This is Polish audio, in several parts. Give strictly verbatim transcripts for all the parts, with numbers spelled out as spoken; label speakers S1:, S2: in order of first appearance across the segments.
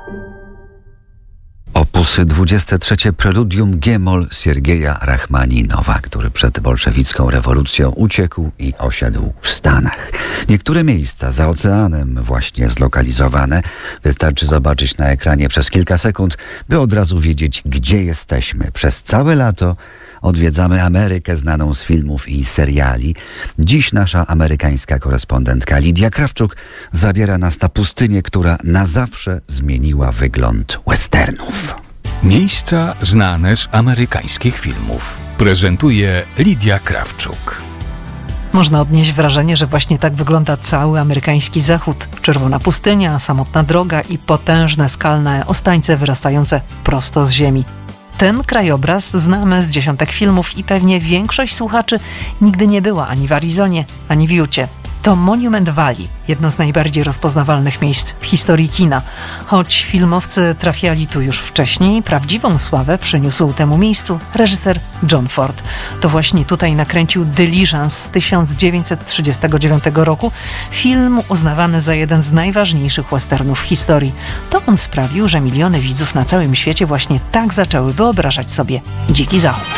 S1: Opus dwudzieste trzecie Preludium G-moll Siergieja Rachmaninowa, który przed bolszewicką rewolucją uciekł i osiadł w Stanach. Niektóre miejsca za oceanem właśnie zlokalizowane. Wystarczy zobaczyć na ekranie przez kilka sekund, by od razu wiedzieć, gdzie jesteśmy. Przez całe lato odwiedzamy Amerykę znaną z filmów i seriali. Dziś nasza amerykańska korespondentka Lidia Krawczuk zabiera nas na pustynię, która na zawsze zmieniła wygląd westernów.
S2: Miejsca znane z amerykańskich filmów. Prezentuje Lidia Krawczuk.
S3: Można odnieść wrażenie, że właśnie tak wygląda cały amerykański zachód. Czerwona pustynia, samotna droga i potężne skalne ostańce wyrastające prosto z ziemi. Ten krajobraz znamy z dziesiątek filmów i pewnie większość słuchaczy nigdy nie była ani w Arizonie, ani w Jucie. To Monument Valley, jedno z najbardziej rozpoznawalnych miejsc w historii kina. Choć filmowcy trafiali tu już wcześniej, prawdziwą sławę przyniósł temu miejscu reżyser John Ford. To właśnie tutaj nakręcił Diligence z tysiąc dziewięćset trzydziestego dziewiątego roku, film uznawany za jeden z najważniejszych westernów w historii. To on sprawił, że miliony widzów na całym świecie właśnie tak zaczęły wyobrażać sobie Dziki Zachód.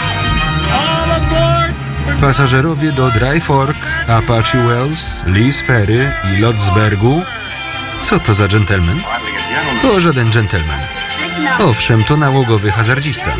S4: Pasażerowie do Dry Fork, Apache Wells, Lee's Ferry i Lordsburgu. Co to za dżentelmen? To żaden dżentelmen. Owszem, to nałogowy hazardzista.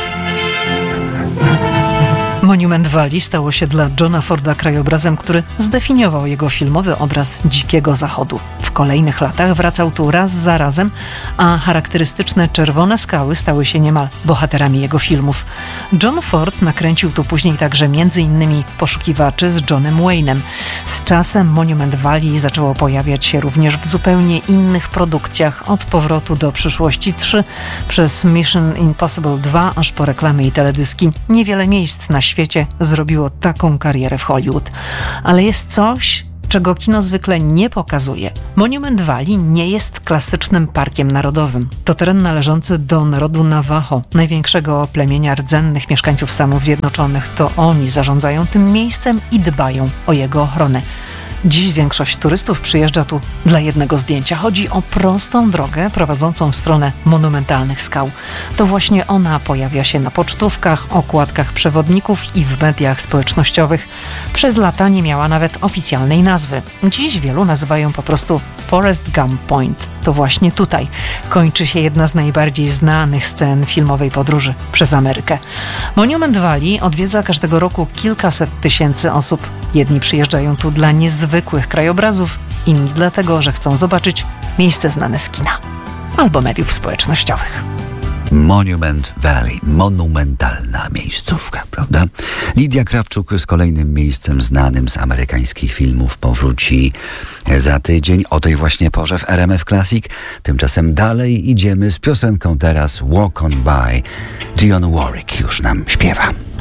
S3: Monument Valley stało się dla Johna Forda krajobrazem, który zdefiniował jego filmowy obraz Dzikiego Zachodu. W kolejnych latach wracał tu raz za razem, a charakterystyczne czerwone skały stały się niemal bohaterami jego filmów. John Ford nakręcił tu później także między innymi Poszukiwaczy z Johnem Wayne'em. Z czasem Monument Valley zaczęło pojawiać się również w zupełnie innych produkcjach, od Powrotu do przyszłości trzy, przez Mission Impossible dwa, aż po reklamy i teledyski. Niewiele miejsc na świecie zrobiło taką karierę w Hollywood. Ale jest coś, czego kino zwykle nie pokazuje. Monument Valley nie jest klasycznym parkiem narodowym. To teren należący do narodu Navajo, największego plemienia rdzennych mieszkańców Stanów Zjednoczonych. To oni zarządzają tym miejscem i dbają o jego ochronę. Dziś większość turystów przyjeżdża tu dla jednego zdjęcia. Chodzi o prostą drogę prowadzącą w stronę monumentalnych skał. To właśnie ona pojawia się na pocztówkach, okładkach przewodników i w mediach społecznościowych. Przez lata nie miała nawet oficjalnej nazwy. Dziś wielu nazywają po prostu Forrest Gump Point. To właśnie tutaj kończy się jedna z najbardziej znanych scen filmowej podróży przez Amerykę. Monument Valley odwiedza każdego roku kilkaset tysięcy osób. Jedni przyjeżdżają tu dla niezwykłych krajobrazów, inni dlatego, że chcą zobaczyć miejsce znane z kina albo mediów społecznościowych.
S1: Monument Valley, monumentalna miejscówka, prawda? Lidia Krawczuk z kolejnym miejscem znanym z amerykańskich filmów powróci za tydzień o tej właśnie porze w R M F Classic. Tymczasem dalej idziemy z piosenką teraz Walk On By. Dionne Warwick już nam śpiewa.